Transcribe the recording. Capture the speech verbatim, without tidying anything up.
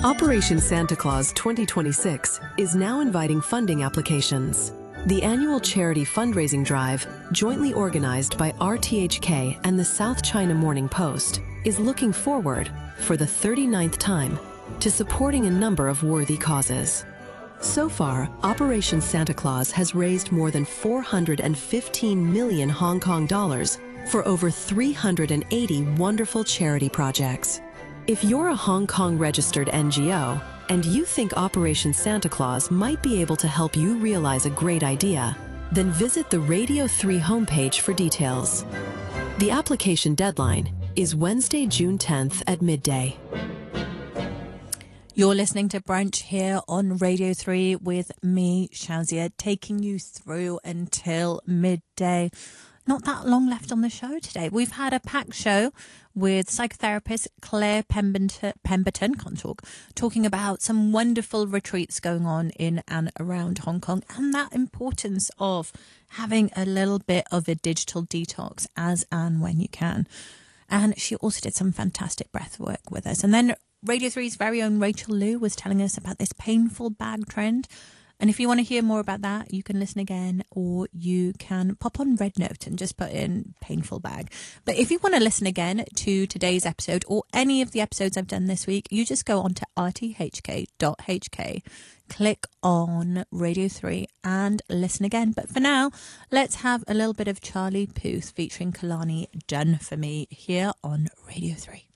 Operation Santa Claus twenty twenty-six is now inviting funding applications. The annual charity fundraising drive, jointly organized by R T H K and the South China Morning Post, is looking forward, for the thirty-ninth time, to supporting a number of worthy causes. So far, Operation Santa Claus has raised more than four hundred fifteen million Hong Kong dollars for over three hundred eighty wonderful charity projects. If you're a Hong Kong registered N G O and you think Operation Santa Claus might be able to help you realize a great idea, then visit the Radio three homepage for details. The application deadline is Wednesday, June tenth at midday. You're listening to Brunch here on Radio three with me, Shazia, taking you through until midday. Not that long left on the show today. We've had a packed show with psychotherapist Claire Pemberton, Pemberton can't talk, talking about some wonderful retreats going on in and around Hong Kong and that importance of having a little bit of a digital detox as and when you can. And she also did some fantastic breath work with us. And then Radio three's very own Rachel Liu was telling us about this painful bag trend. And if you want to hear more about that, you can listen again, or you can pop on Red Note and just put in painful bag. But if you want to listen again to today's episode or any of the episodes I've done this week, you just go on to r t h k dot h k, click on Radio three and listen again. But for now, let's have a little bit of Charlie Puth featuring Kalani, Done For Me, here on Radio three.